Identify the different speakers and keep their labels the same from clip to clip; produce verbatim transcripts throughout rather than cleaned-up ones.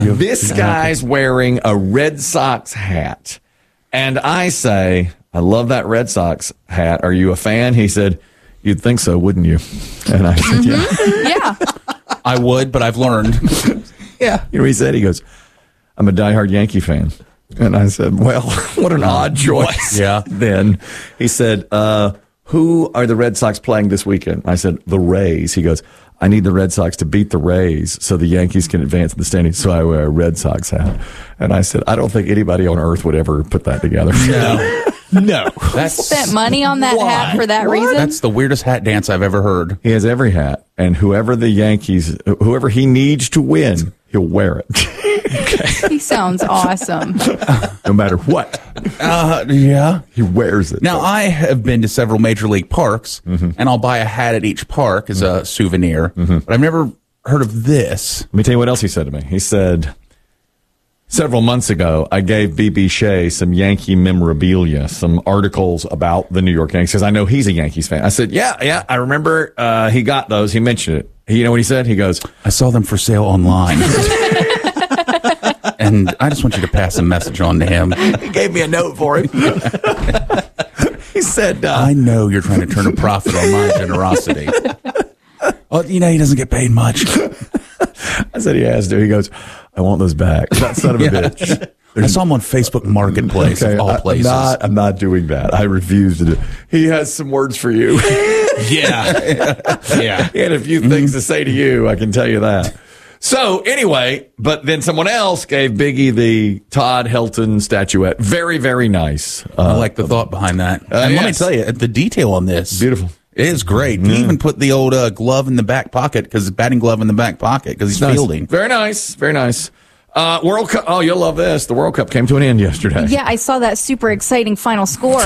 Speaker 1: This guy's wearing a Red Sox hat. And I say, I love that Red Sox hat. Are you a fan? He said, you'd think so, wouldn't you? And I said, yeah.
Speaker 2: Yeah.
Speaker 3: I would, but I've learned.
Speaker 1: Yeah. You know what he said? He goes, I'm a diehard Yankee fan. And I said, well, what an odd choice.
Speaker 3: Yeah.
Speaker 1: Then he said, uh, who are the Red Sox playing this weekend? I said, the Rays. He goes, I need the Red Sox to beat the Rays so the Yankees can advance in the standings. So I wear a Red Sox hat. And I said, I don't think anybody on earth would ever put that together.
Speaker 3: No. No. That's
Speaker 2: Spent money on that
Speaker 3: Why?
Speaker 2: hat for that
Speaker 3: What?
Speaker 2: reason?
Speaker 3: That's the weirdest hat dance I've ever heard.
Speaker 1: He has every hat. And whoever the Yankees, whoever he needs to win, he'll wear it.
Speaker 2: He sounds awesome.
Speaker 1: No matter what.
Speaker 3: Uh, yeah.
Speaker 1: He wears it.
Speaker 3: Now, I have been to several major league parks,
Speaker 1: Mm-hmm.
Speaker 3: and I'll buy a hat at each park as a souvenir,
Speaker 1: Mm-hmm.
Speaker 3: but I've never heard of this.
Speaker 1: Let me tell you what else he said to me. He said, several months ago, I gave B B Shea some Yankee memorabilia, some articles about the New York Yankees, because I know he's a Yankees fan. I said, yeah, yeah, I remember uh, he got those. He mentioned it. He, you know what he said? He goes,
Speaker 3: I saw them for sale online. And I just want you to pass a message on to him.
Speaker 1: he gave me a note for him. He said, uh,
Speaker 3: I know you're trying to turn a profit on my generosity. Well, you know, he doesn't get paid much.
Speaker 1: I said, he has to. He goes, I want those back. That son of a
Speaker 3: Yeah.
Speaker 1: bitch.
Speaker 3: I saw him on Facebook Marketplace,
Speaker 1: Okay,
Speaker 3: of all
Speaker 1: I,
Speaker 3: places.
Speaker 1: I'm not, I'm not doing that. I refuse to do. He has some words for you.
Speaker 3: Yeah. Yeah.
Speaker 1: He had a few things to say to you. I can tell you that. So anyway, but then someone else gave Biggie the Todd Helton statuette. Very, very nice. Uh,
Speaker 3: I like the thought behind that.
Speaker 1: Uh,
Speaker 3: and let me
Speaker 1: yes.
Speaker 3: tell you, the detail on this.
Speaker 1: Beautiful.
Speaker 3: It is great. He even put the old uh, glove in the back pocket, because batting glove in the back pocket, because he's
Speaker 1: Nice.
Speaker 3: fielding.
Speaker 1: Very nice. Very nice. Uh, World Cup. Oh, you'll love this. The World Cup came to an end yesterday.
Speaker 2: Yeah, I saw that super exciting final score.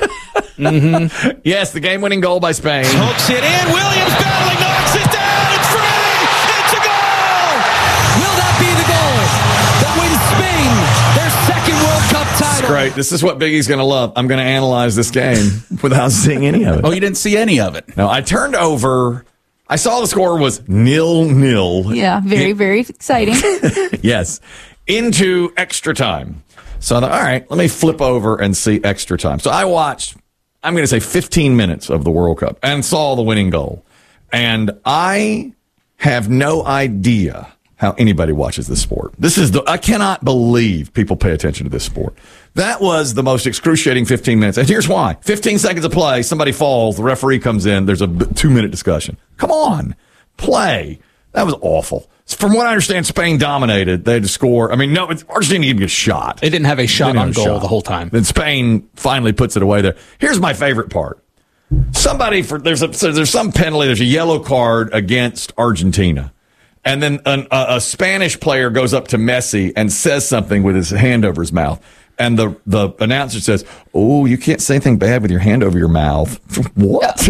Speaker 1: Mm-hmm. Yes, the game-winning goal by Spain.
Speaker 4: Hooks it in. Williams battling, knocks it down. It's free. It's a goal. Will that be the goal that wins Spain their second World Cup title?
Speaker 1: Great. This is what Biggie's going to love. I'm going to analyze this game without seeing any of it.
Speaker 3: Oh, you didn't see any of it?
Speaker 1: No, I turned over. I saw the score was nil-nil.
Speaker 2: Yeah, very, very exciting.
Speaker 1: Yes. Into extra time. So I thought, all right, let me flip over and see extra time. So I watched, I'm going to say fifteen minutes of the World Cup and saw the winning goal. And I have no idea how anybody watches this sport. This is the, I cannot believe people pay attention to this sport. That was the most excruciating fifteen minutes. And here's why. fifteen seconds of play, somebody falls, the referee comes in, there's a two minute discussion. Come on, play. That was awful. From what I understand, Spain dominated. They had to score. I mean, no, it's, Argentina didn't get a shot.
Speaker 5: They didn't have a shot
Speaker 1: Didn't
Speaker 5: on
Speaker 1: have a
Speaker 5: goal
Speaker 1: shot.
Speaker 5: the whole time.
Speaker 1: Then Spain finally puts it away there. Here's my favorite part. Somebody for there's a so there's some penalty. There's a yellow card against Argentina, and then an, a, a Spanish player goes up to Messi and says something with his hand over his mouth. And the, the announcer says, "Oh, you can't say anything bad with your hand over your mouth." What?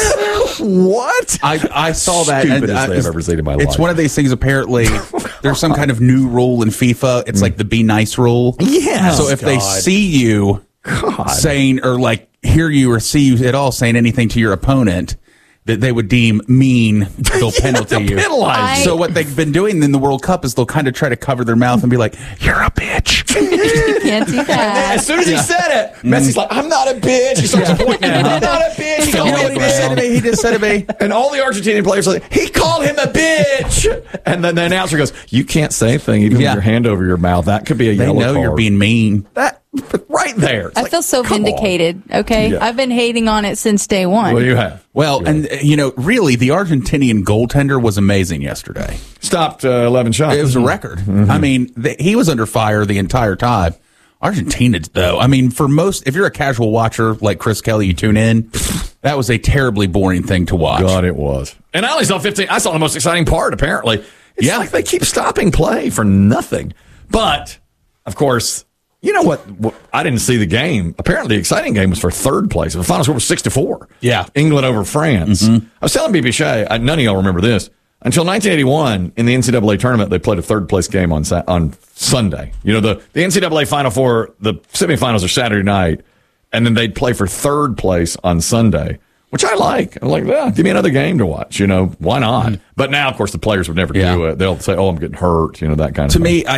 Speaker 1: What?
Speaker 3: I, I saw that.
Speaker 1: Stupidest
Speaker 3: and, uh,
Speaker 1: thing I've ever seen in my
Speaker 3: it's
Speaker 1: life.
Speaker 3: one of these things, apparently, there's some kind of new rule in FIFA. It's like the be nice rule.
Speaker 1: Yes.
Speaker 3: So if they
Speaker 5: God.
Speaker 3: see you
Speaker 1: God.
Speaker 3: saying, or like hear you or see you at all saying anything to your opponent that they would deem mean, they'll penalty
Speaker 1: they'll
Speaker 3: you.
Speaker 1: penalize
Speaker 2: I-
Speaker 1: you.
Speaker 3: So what they've been doing in the World Cup is they'll kind of try to cover their mouth and be like, "You're a bitch."
Speaker 2: You can't do
Speaker 1: As
Speaker 2: that.
Speaker 1: soon as he said it, Messi's like, "I'm not a bitch." He starts pointing at him. I'm not a bitch. He
Speaker 3: You
Speaker 1: called
Speaker 3: know
Speaker 1: me
Speaker 3: what
Speaker 1: a
Speaker 3: he just said to
Speaker 1: bitch.
Speaker 3: me? He just said to me.
Speaker 1: And all the Argentinian players are like, he called him a bitch. And then the announcer goes, "You can't say anything, even
Speaker 3: Yeah.
Speaker 1: with your hand over your mouth. That could be a
Speaker 3: They
Speaker 1: yellow
Speaker 3: know
Speaker 1: card."
Speaker 3: you're being mean.
Speaker 1: that right there. It's
Speaker 2: I
Speaker 1: like,
Speaker 2: feel so
Speaker 1: come on.
Speaker 2: vindicated. Okay,
Speaker 1: Yeah.
Speaker 2: I've been hating on it since day one.
Speaker 1: What do you have?
Speaker 3: Well, and uh, you know, really, the Argentinian goaltender was amazing yesterday.
Speaker 1: Stopped uh, eleven shots.
Speaker 3: It was a record. I mean, th- he was under fire the entire time. Argentina, though, I mean, for most, if you're a casual watcher like Chris Kelly, you tune in, that was a terribly boring thing to watch.
Speaker 1: God, it was. And I only saw fifteen. I saw the most exciting part, apparently. It's
Speaker 3: Yeah.
Speaker 1: like they keep stopping play for nothing. But, of course, you know what, what? I didn't see the game. Apparently, the exciting game was for third place. The final score was six to four.
Speaker 3: Yeah.
Speaker 1: England over France. I was telling B B Shea, I, none of y'all remember this. Until nineteen eighty-one, in the N C double A tournament, they played a third place game on Sa- on Sunday. You know, the, the N C double A Final Four, the semifinals are Saturday night, and then they'd play for third place on Sunday. which I like. I'm like, yeah, give me another game to watch. You know, why not? But now, of course, the players would never
Speaker 3: Yeah.
Speaker 1: do it. They'll say, oh, I'm getting hurt, you know, that kind of
Speaker 3: To
Speaker 1: thing.
Speaker 3: me, I